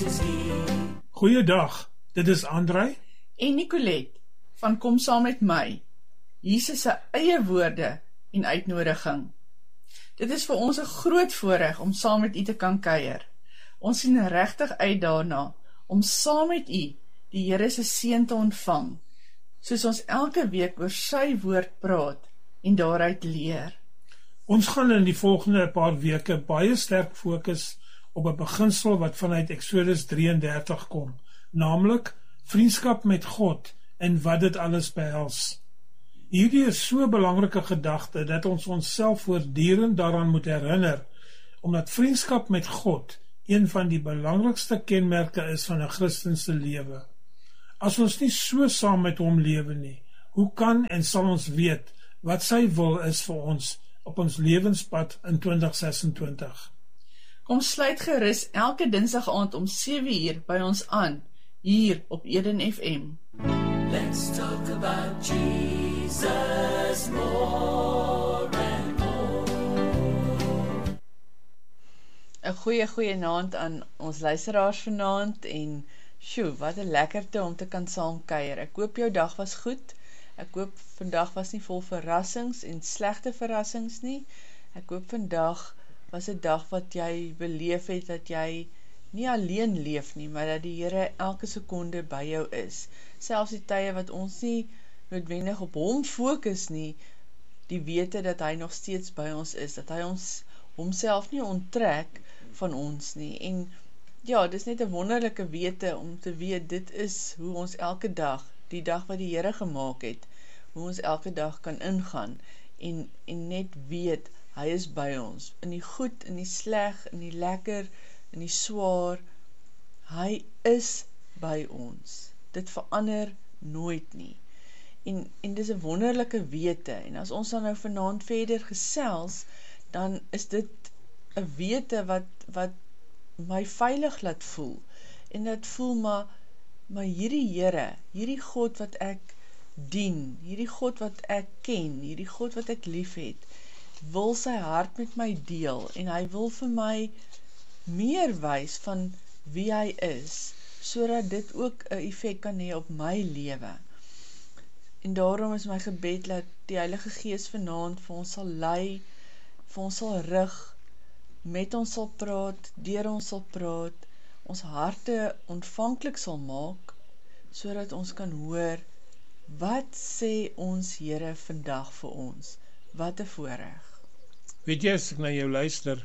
Goeiedag, dit is André en Nicolette van Kom Saam Met My, Jesus se eie woorde en uitnodiging. Dit is vir ons 'n groot voorreg om saam met u te kan kuier. Ons sien regtig uit daarna om saam met u die Here se seën te ontvang, soos ons elke week oor sy woord praat en daaruit leer. Ons gaan in die volgende paar weke baie sterk fokus op 'n beginsel wat vanuit Exodus 33 kom, naamlik vriendskap met God en wat dit alles behels. Hierdie is so 'n belangrike gedagte dat ons onsself voortdurend daaraan moet herinner, omdat vriendskap met God een van die belangrikste kenmerke is van 'n Christelike lewe. As ons nie so saam met hom lewe nie, hoe kan en sal ons weet wat sy wil is vir ons op ons lewenspad in 2026? Kom sluit gerus elke Dinsdag aand om 7:00 by ons aan, hier op Eden FM. Let's talk about Jesus more and more. 'n goeie naand aan ons luisteraars vanaand en wat 'n lekkerte om te kan saam kuier. Ek hoop jou dag was goed. Ek hoop vandag was nie vol verrassings en slegte verrassings nie. Ek hoop vandag was 'n dag wat jy beleef het dat jy nie alleen leef nie, maar dat die Here elke sekonde by jou is. Selfs die tye wat ons nie noodwendig op hom fokus nie, die wete dat hy nog steeds by ons is, dat hy ons homself nie onttrek van ons nie. En ja, dis net 'n wonderlike wete om te weet, dit is hoe ons elke dag, die dag wat die Here gemaak het, hoe ons elke dag kan ingaan en net weet, hy is by ons, in die goed, in die sleg, in die lekker, in die swaar, hy is by ons. Dit verander nooit nie. En dis 'n wonderlike wete, en as ons dan nou vanaand verder gesels, dan is dit 'n wete wat my veilig laat voel, en dat voel maar hierdie Here, hierdie God wat ek dien, hierdie God wat ek ken, hierdie God wat ek lief het, wil sy hart met my deel, en hy wil vir my meer wys van wie hy is, sodat dit ook 'n effek kan hê op my lewe. En daarom is my gebed dat die Heilige Gees vanaand vir ons sal lei, vir ons sal rig, met ons sal praat, deur ons sal praat, ons harte ontvanklik sal maak, sodat ons kan hoor, wat sê ons Here vandag vir ons? Wat 'n voorreg. Weet jy, as ek na jou luister,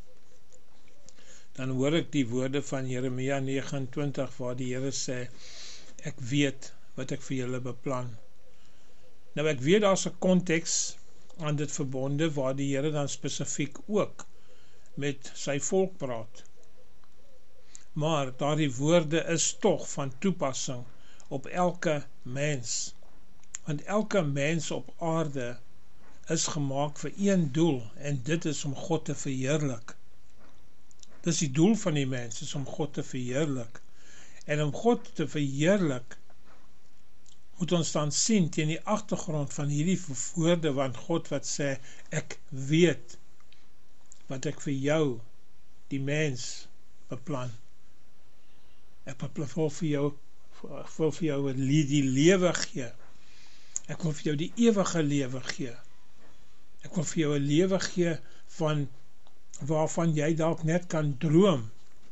dan hoor ek die woorde van Jeremia 29, waar die Here sê, ek weet wat ek vir julle beplan. Nou ek weet daar's 'n konteks aan dit verbonde, waar die Here dan spesifiek ook met sy volk praat. Maar daardie woorde is tog van toepassing op elke mens, want elke mens op aarde is gemaak vir een doel, en dit is om God te verheerlik. Dis die doel van die mens, is om God te verheerlik. En om God te verheerlik, moet ons dan sien teen die agtergrond van hierdie woorde van God wat sê, ek weet wat ek vir jou, die mens, beplan. Ek wil vir jou die lewe gee. Ek wil vir jou die ewige lewe gee. Ek wil vir jou 'n lewe gee waarvan jy dalk net kan droom.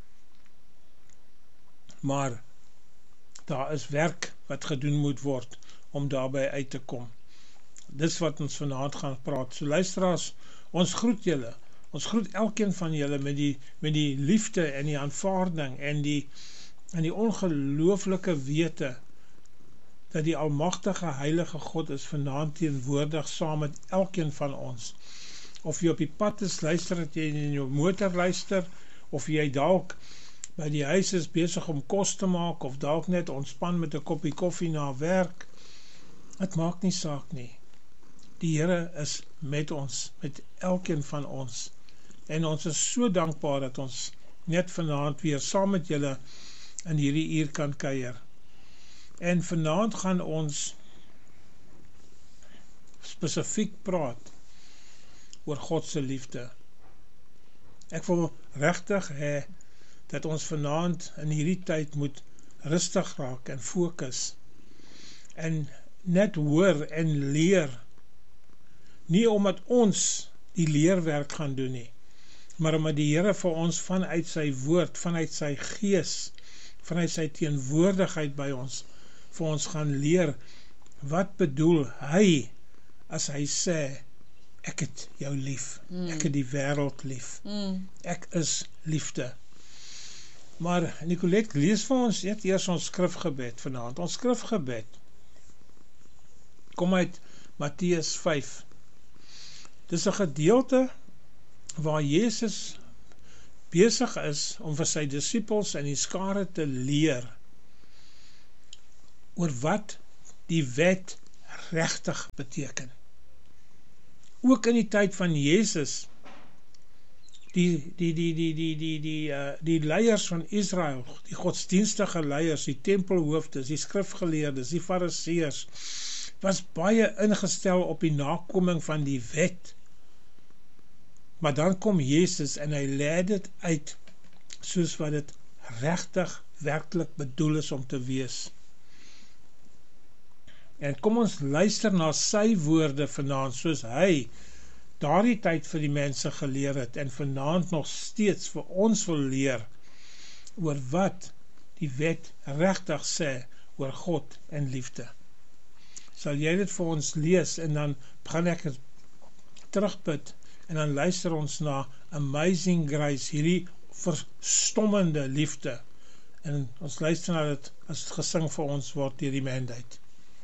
Maar daar is werk wat gedoen moet word om daarby uit te kom. Dis wat ons vanaand gaan praat. So luisteraars, ons groet julle. Ons groet elkeen van julle met die liefde en die aanvaarding en die ongelooflike wete dat die almagtige heilige God is vanaand teenwoordig saam met elkeen van ons. Of jy op die pad is, luister, dat jy in jou motor luister, of jy dalk by die huis is besig om kos te maak, of dalk net ontspan met 'n koppie koffie na werk, het maak nie saak nie. Die Here is met ons, met elkeen van ons, en ons is so dankbaar dat ons net vanaand weer saam met julle in hierdie uur kan kuier. En vanaand gaan ons spesifiek praat oor God se liefde. Ek wil regtig hê dat ons vanaand in hierdie tyd moet rustig raak en fokus en net hoor en leer, nie omdat ons die leerwerk gaan doen nie, maar omdat die Here vir ons vanuit sy woord, vanuit sy gees, vanuit sy teenwoordigheid by ons, vir ons gaan leer, wat bedoel hy, as hy sê, ek het jou lief, ek het die wêreld lief, ek is liefde. Maar Nicolette, lees vir ons eers ons skrifgebed vanaand. Ons skrifgebed kom uit Matteus 5. Dis 'n gedeelte waar Jesus besig is om vir sy disippels en die skare te leer oor wat die wet regtig beteken. Ook in die tyd van Jesus, die leiers van Israel, die godsdienstige leiers, die tempelhoofdes, die skrifgeleerdes, die fariseërs, was baie ingestel op die nakoming van die wet. Maar dan kom Jesus en hy lei dit uit soos wat dit regtig werklik bedoel is om te wees. En kom ons luister na sy woorde vanaand, soos hy daardie tyd vir die mense geleer het en vanaand nog steeds vir ons wil leer oor wat die wet regtig sê oor God en liefde. Sal jy dit vir ons lees en dan gaan ek het terugbid en dan luister ons na Amazing Grace, hierdie verstommende liefde, en ons luister na dit as het gesing vir ons word deur die mensheid.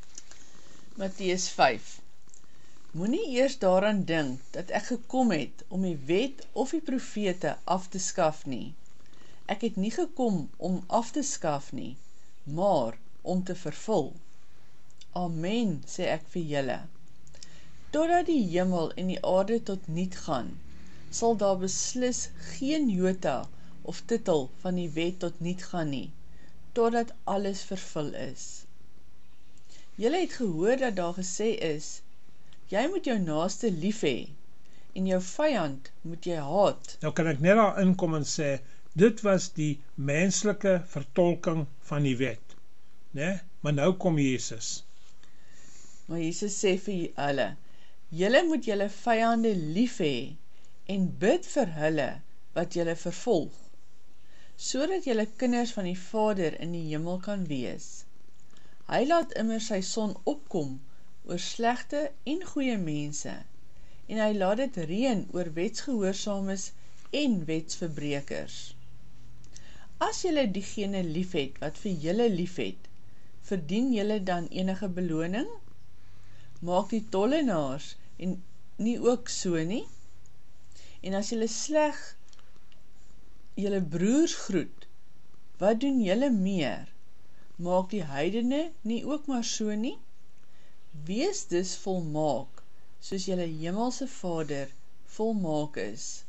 Matteus 5. Moenie eers daaraan dink dat ek gekom het om die wet of die profete af te skaf nie. Ek het nie gekom om af te skaf nie, maar om te vervul. Amen, sê ek vir julle. Totdat die hemel en die aarde tot niet gaan, sal daar beslis geen jota of titel van die wet tot niet gaan nie, totdat alles vervul is. Julle het gehoor dat daar gesê is, jy moet jou naaste lief hê, en jou vyand moet jy haat. Nou kan ek net daar inkom en sê, dit was die menslike vertolking van die wet, né? Maar nou kom Jesus. Maar Jesus sê vir hulle, julle moet julle vyande lief hê, en bid vir hulle wat julle vervolg, sodat julle kinders van die Vader in die hemel kan wees. Hy laat immer sy son opkom oor slegte en goeie mense, en hy laat dit reën oor wetsgehoorsames en wetsverbrekers. As julle diegene lief het wat vir julle lief het, verdien julle dan enige beloning? Maak die tollenaars en nie ook so nie? En as julle sleg julle broers groet, wat doen julle meer? Maak die heidene nie ook maar so nie? Wees dus volmaak, soos julle hemelse Vader volmaak is.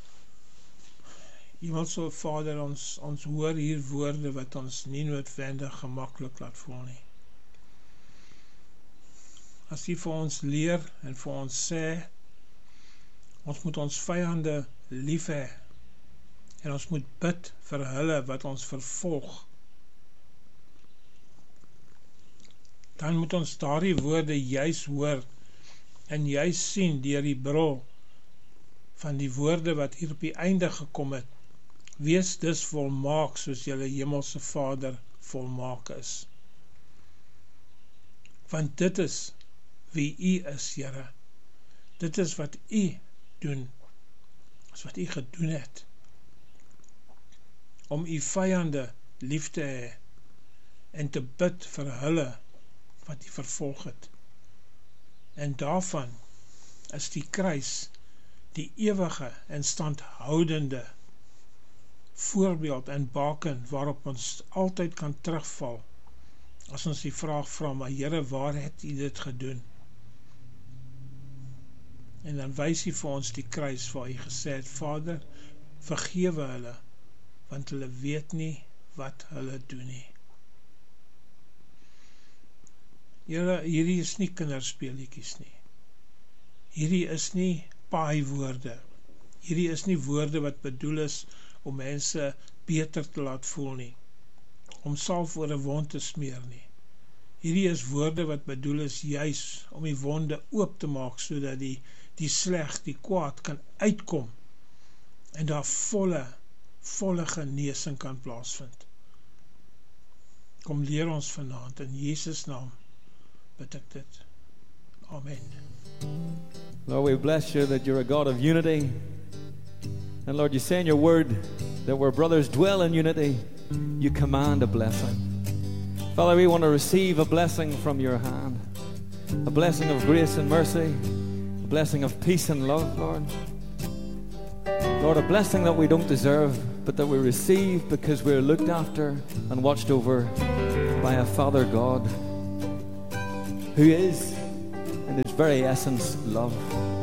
Hemelse Vader, ons hoor hier woorde wat ons nie noodwendig gemaklik laat voel nie. As U vir ons leer en vir ons sê, ons moet ons vyande lief hê, en ons moet bid vir hulle wat ons vervolg, dan moet ons daardie woorde juis hoor en juis sien deur die bril van die woorde wat hier op die einde gekom het. Wees dus volmaak soos julle hemelse Vader volmaak is. Want dit is wie U is, Here. Dit is wat U doen, is wat U gedoen het, om U vyande lief te hê en te bid vir hulle wat U vervolg het. En daarvan is die kruis die ewige en standhoudende voorbeeld en baken waarop ons altyd kan terugval as ons die vraag vra, maar Here, waar het U dit gedoen? En dan wys U vir ons die kruis waar U gesê het, Vader, vergewe hulle, want hulle weet nie wat hulle doen nie. Here, hierdie is nie kinderspeelietjies nie. Hierdie is nie paaiwoorde. Hierdie is nie woorde wat bedoel is om mense beter te laat voel nie, om salf oor 'n wond te smeer nie. Hierdie is woorde wat bedoel is juis om die wonde oop te maak, sodat die sleg, die kwaad kan uitkom, en daar volle genesing kan plaasvind. Kom leer ons vanaand, in Jesus naam bid ek dit. Amen. Lord, we bless you that you're a God of unity. And Lord, you say in your word that where brothers dwell in unity, you command a blessing. Father, we want to receive a blessing from your hand. A blessing of grace and mercy. A blessing of peace and love, Lord. Lord, a blessing that we don't deserve, but that we receive because we're looked after and watched over by a Father God who is, in his very essence, love.